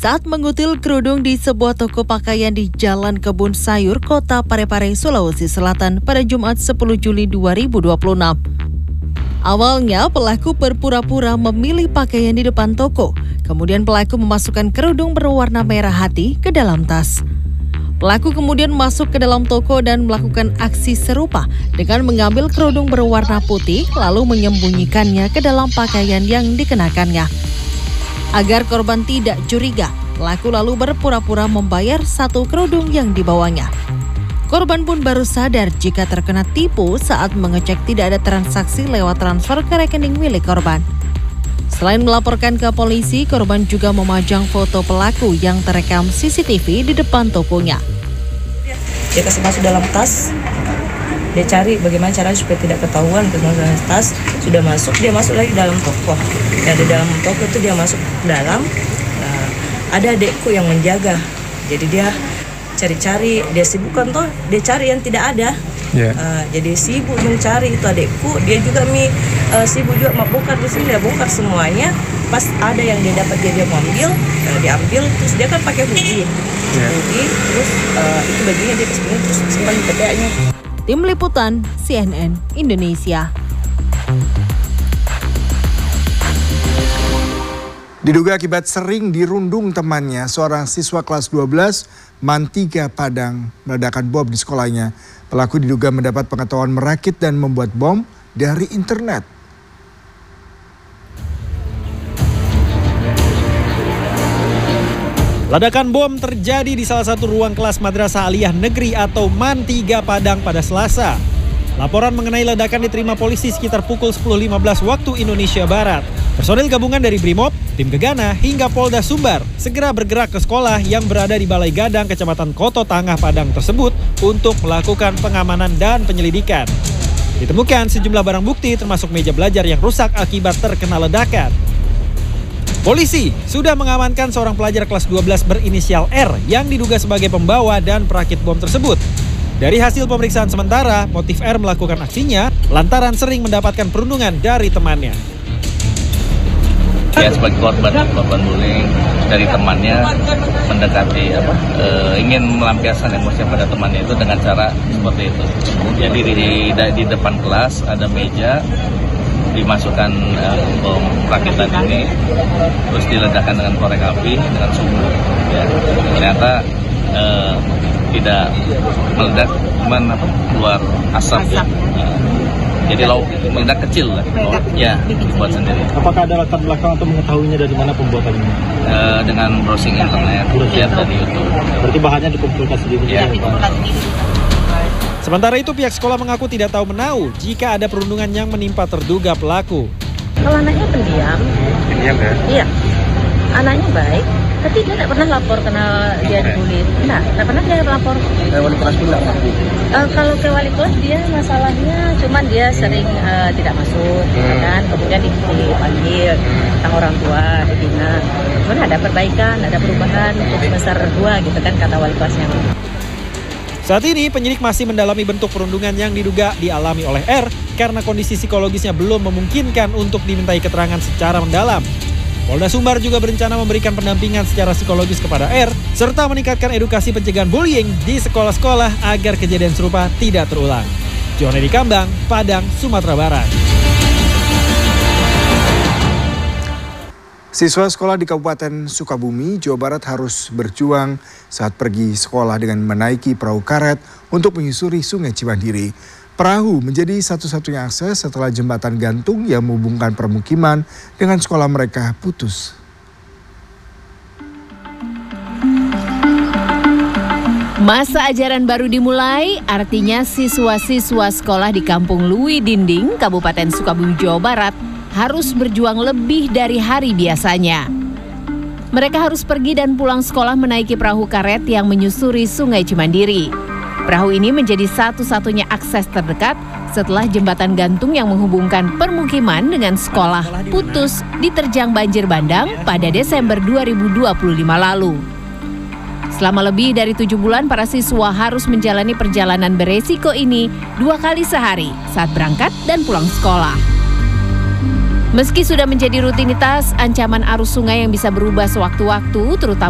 saat mengutil kerudung di sebuah toko pakaian di Jalan Kebun Sayur, Kota Parepare, Sulawesi Selatan pada Jumat 10 Juli 2026. Awalnya pelaku berpura-pura memilih pakaian di depan toko, kemudian pelaku memasukkan kerudung berwarna merah hati ke dalam tas. Pelaku kemudian masuk ke dalam toko dan melakukan aksi serupa dengan mengambil kerudung berwarna putih lalu menyembunyikannya ke dalam pakaian yang dikenakannya. Agar korban tidak curiga, pelaku lalu berpura-pura membayar satu kerudung yang dibawanya. Korban pun baru sadar jika terkena tipu saat mengecek tidak ada transaksi lewat transfer ke rekening milik korban. Selain melaporkan ke polisi, korban juga memajang foto pelaku yang terekam CCTV di depan tokonya. Dia kasih masuk dalam tas, dia cari bagaimana caranya supaya tidak ketahuan ke dalam tas. Sudah masuk, dia masuk lagi dalam toko. Dan di dalam toko itu dia masuk ke dalam, ada adekku yang menjaga. Jadi dia cari-cari, dia sibukkan toh, dia cari yang tidak ada. Jadi sibuk mencari itu adekku, dia juga sibuk juga mau bongkar di sini, dia bongkar semuanya. Pas ada yang dia dapat dia mau ambil, diambil, terus dia kan pakai hoodie, terus itu bajunya dia kesini terus simpan di PTA-nya. Tim Liputan CNN Indonesia. Diduga akibat sering dirundung temannya, seorang siswa kelas 12 MAN 3 Padang meledakan bom di sekolahnya. Pelaku diduga mendapat pengetahuan merakit dan membuat bom dari internet. Ledakan bom terjadi di salah satu ruang kelas Madrasah Aliyah Negeri atau MAN 3 Padang pada Selasa. Laporan mengenai ledakan diterima polisi sekitar pukul 10.15 waktu Indonesia Barat. Personil gabungan dari Brimob, tim Gegana, hingga Polda Sumbar segera bergerak ke sekolah yang berada di Balai Gadang, Kecamatan Koto Tangah, Padang tersebut untuk melakukan pengamanan dan penyelidikan. Ditemukan sejumlah barang bukti termasuk meja belajar yang rusak akibat terkena ledakan. Polisi sudah mengamankan seorang pelajar kelas 12 berinisial R yang diduga sebagai pembawa dan perakit bom tersebut. Dari hasil pemeriksaan sementara, motif R melakukan aksinya lantaran sering mendapatkan perundungan dari temannya. Dia sebagai korban bullying dari temannya mendekati ingin melampiaskan emosi pada temannya itu dengan cara seperti itu. Jadi di depan kelas ada meja, dimasukkan bom rakitan ini, terus diledakkan dengan korek api dengan sumber. Ya, ternyata tidak meledak, cuman keluar asap. Ya. Jadi meledak kecil lah. Ya, dibuat sendiri. Apakah ada latar belakang atau mengetahuinya dari mana pembuatannya? Dengan browsing internet, lihat dari YouTube. Berarti bahannya dikumpulkan sendiri. Ya. Sementara itu pihak sekolah mengaku tidak tahu menahu jika ada perundungan yang menimpa terduga pelaku. Kalau anaknya pendiam. Pendiam ya? Iya. Anaknya baik, tapi dia tidak pernah lapor karena dia dibully. Tidak pernah dia lapor. Wali kelas pula. Kalau ke wali kelas dia masalahnya cuman dia sering tidak masuk, kan? Kemudian dipanggil tentang orang tua, dibina. Cuman ada perbaikan, ada perubahan untuk semester 2 gitu kan kata wali kelasnya. Saat ini penyidik masih mendalami bentuk perundungan yang diduga dialami oleh R karena kondisi psikologisnya belum memungkinkan untuk dimintai keterangan secara mendalam. Polda Sumbar juga berencana memberikan pendampingan secara psikologis kepada R serta meningkatkan edukasi pencegahan bullying di sekolah-sekolah agar kejadian serupa tidak terulang. Jonedi Kambang, Padang, Sumatera Barat. Siswa sekolah di Kabupaten Sukabumi, Jawa Barat harus berjuang saat pergi sekolah dengan menaiki perahu karet untuk menyusuri Sungai Cimandiri. Perahu menjadi satu-satunya akses setelah jembatan gantung yang menghubungkan permukiman dengan sekolah mereka putus. Masa ajaran baru dimulai, artinya siswa-siswa sekolah di Kampung Lui Dinding, Kabupaten Sukabumi, Jawa Barat, harus berjuang lebih dari hari biasanya. Mereka harus pergi dan pulang sekolah menaiki perahu karet yang menyusuri Sungai Cimandiri. Perahu ini menjadi satu-satunya akses terdekat setelah jembatan gantung yang menghubungkan permukiman dengan sekolah putus diterjang banjir bandang pada Desember 2025 lalu. Selama lebih dari 7 bulan, para siswa harus menjalani perjalanan beresiko ini 2 kali sehari saat berangkat dan pulang sekolah. Meski sudah menjadi rutinitas, ancaman arus sungai yang bisa berubah sewaktu-waktu, terutama